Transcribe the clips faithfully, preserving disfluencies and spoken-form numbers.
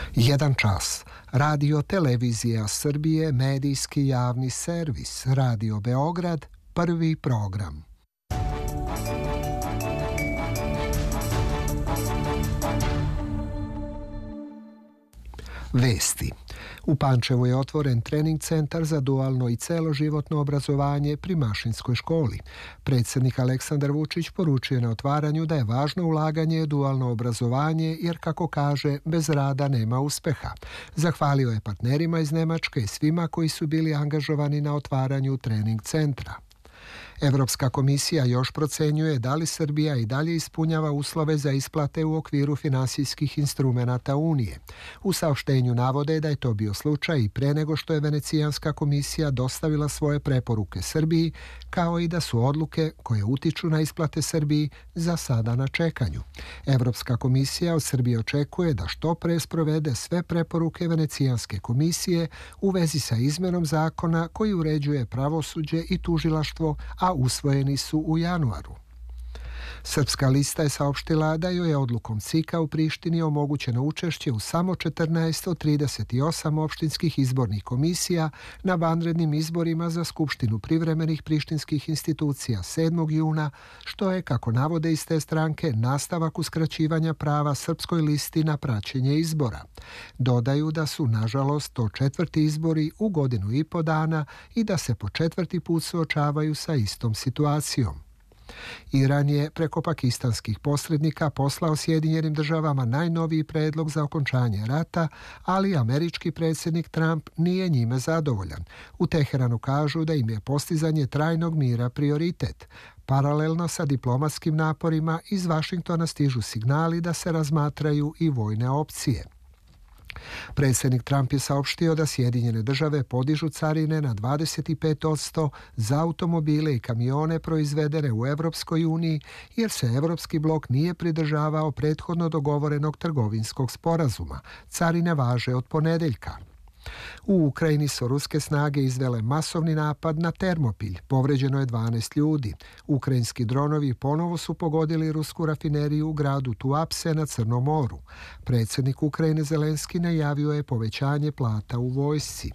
Jedan čas. Radio Televizija Srbije, medijski javni servis. Radio Beograd, prvi program. Vesti. U Pančevu je otvoren trening centar za dualno i celoživotno obrazovanje pri Mašinskoj školi. Predsjednik Aleksandar Vučić poručio na otvaranju da je važno ulaganje dualno obrazovanje jer, kako kaže, bez rada nema uspeha. Zahvalio je partnerima iz Nemačke i svima koji su bili angažovani na otvaranju trening centra. Evropska komisija još procenjuje da li Srbija i dalje ispunjava uslove za isplate u okviru finansijskih instrumenata Unije. U saopštenju navode da je to bio slučaj i pre nego što je Venecijanska komisija dostavila svoje preporuke Srbiji, kao i da su odluke koje utiču na isplate Srbiji za sada na čekanju. Evropska komisija od Srbije očekuje da što pre sprovede sve preporuke Venecijanske komisije u vezi sa izmenom zakona koji uređuje pravosuđe i tužilaštvo, a usvojeni su u januaru. Srpska lista je saopštila da joj je odlukom C I K-a u Prištini omogućeno učešće u samo četrnaest od trideset osam opštinskih izbornih komisija na vanrednim izborima za Skupštinu privremenih prištinskih institucija sedmog juna, što je, kako navode iz te stranke, nastavak uskraćivanja prava Srpskoj listi na praćenje izbora. Dodaju da su, nažalost, to četvrti izbori u godinu i po dana i da se po četvrti put suočavaju sa istom situacijom. Iran je preko pakistanskih posrednika poslao Sjedinjenim državama najnoviji predlog za okončanje rata, ali američki predsjednik Trump nije njime zadovoljan. U Teheranu kažu da im je postizanje trajnog mira prioritet. Paralelno sa diplomatskim naporima iz Vašingtona stižu signali da se razmatraju i vojne opcije. Predsjednik Trump je saopštio da Sjedinjene države podižu carine na dvadeset pet posto za automobile i kamione proizvedene u Evropskoj uniji jer se Evropski blok nije pridržavao prethodno dogovorenog trgovinskog sporazuma. Carine važe od ponedeljka. U Ukrajini su ruske snage izvele masovni napad na Termopilj. Povređeno je dvanaest ljudi. Ukrajinski dronovi ponovo su pogodili rusku rafineriju u gradu Tuapse na Crnom moru. Predsjednik Ukrajine Zelenski najavio je povećanje plata u vojsci.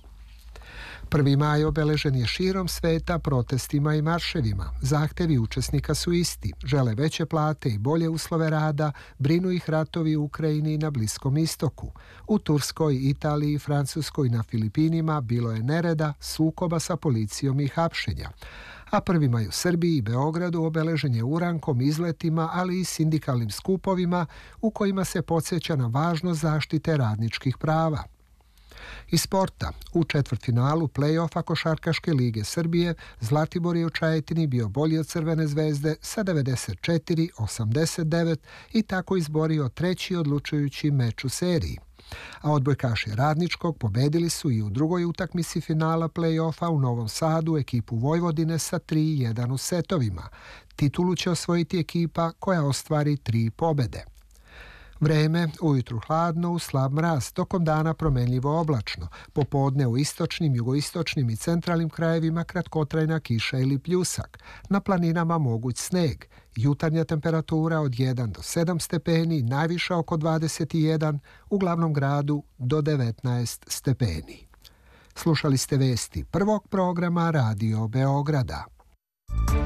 prvi maj obeležen je širom sveta protestima i marševima. Zahtevi učesnika su isti. Žele veće plate i bolje uslove rada, brinu ih ratovi u Ukrajini i na Bliskom istoku. U Turskoj, Italiji, Francuskoj i na Filipinima bilo je nereda, sukoba sa policijom i hapšenja. A prvi maj u Srbiji i Beogradu obeležen je urankom, izletima, ali i sindikalnim skupovima u kojima se podsjeća na važnost zaštite radničkih prava. Iz sporta, u četvrtfinalu play-offa Košarkaške lige Srbije, Zlatibor je u Čajetini bio bolji od Crvene zvezde sa devedeset četiri osamdeset devet i tako izborio treći odlučujući meč u seriji. A odbojkaši Radničkog pobedili su i u drugoj utakmici finala play-offa u Novom Sadu ekipu Vojvodine sa tri jedan u setovima. Titulu će osvojiti ekipa koja ostvari tri pobede. Vreme, ujutru hladno, u slab mraz, tokom dana promenljivo oblačno, popodne u istočnim, jugoistočnim i centralnim krajevima kratkotrajna kiša ili pljusak, na planinama moguć sneg, jutarnja temperatura od jedan do sedam stepeni, najviša oko dvadeset jedan, u glavnom gradu do devetnaest stepeni. Slušali ste vesti prvog programa Radio Beograda.